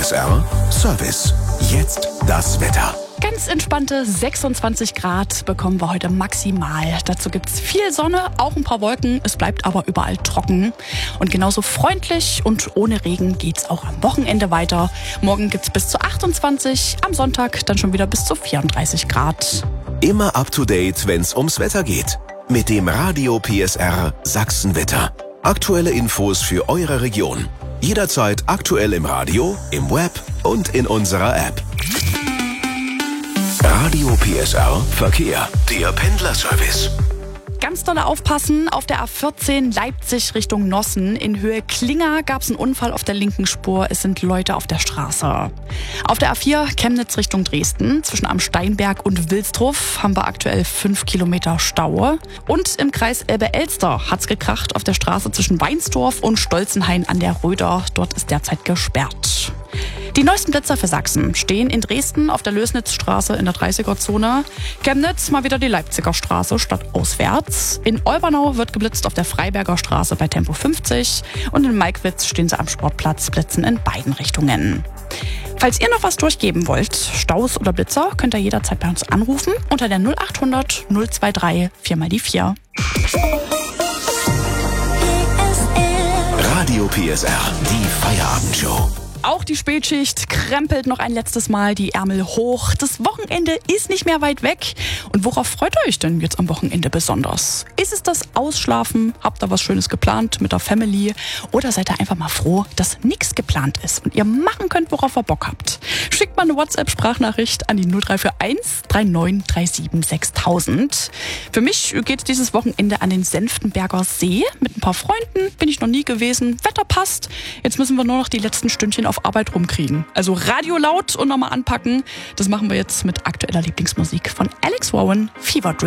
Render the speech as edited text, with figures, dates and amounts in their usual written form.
PSR Service. Jetzt das Wetter. Ganz entspannte 26 Grad bekommen wir heute maximal. Dazu gibt's viel Sonne, auch ein paar Wolken. Es bleibt aber überall trocken. Und genauso freundlich und ohne Regen geht's auch am Wochenende weiter. Morgen gibt's bis zu 28, am Sonntag dann schon wieder bis zu 34 Grad. Immer up to date, wenn's ums Wetter geht. Mit dem Radio PSR Sachsenwetter. Aktuelle Infos für eure Region. Jederzeit aktuell im Radio, im Web und in unserer App. Radio PSR Verkehr, der Pendlerservice. Ganz doll aufpassen, auf der A14 Leipzig Richtung Nossen. In Höhe Klinger gab es einen Unfall auf der linken Spur. Es sind Leute auf der Straße. Auf der A4 Chemnitz Richtung Dresden. Zwischen Am Steinberg und Wilsdruff haben wir aktuell 5 Kilometer Stau. Und im Kreis Elbe-Elster hat's gekracht auf der Straße zwischen Weinsdorf und Stolzenhain an der Röder. Dort ist derzeit gesperrt. Die neuesten Blitzer für Sachsen stehen in Dresden auf der Lößnitzstraße in der 30er-Zone. Chemnitz mal wieder die Leipziger Straße stadtauswärts. In Olbernau wird geblitzt auf der Freiberger Straße bei Tempo 50. Und in Malkwitz stehen sie am Sportplatz, blitzen in beiden Richtungen. Falls ihr noch was durchgeben wollt, Staus oder Blitzer, könnt ihr jederzeit bei uns anrufen unter der 0800 023 4x4. Radio PSR, die Feierabendshow. Auch die Spätschicht krempelt noch ein letztes Mal die Ärmel hoch. Das Wochenende ist nicht mehr weit weg. Und worauf freut ihr euch denn jetzt am Wochenende besonders? Ist es das Ausschlafen? Habt ihr was Schönes geplant mit der Family? Oder seid ihr einfach mal froh, dass nichts geplant ist und ihr machen könnt, worauf ihr Bock habt? Schickt mal eine WhatsApp-Sprachnachricht an die 0341 3937 6000. Für mich geht dieses Wochenende an den Senftenberger See. Mit ein paar Freunden bin ich noch nie gewesen. Wetter passt. Jetzt müssen wir nur noch die letzten Stündchen auf Arbeit rumkriegen. Also Radio laut und nochmal anpacken. Das machen wir jetzt mit aktueller Lieblingsmusik von Alex Warren, Fever Dream.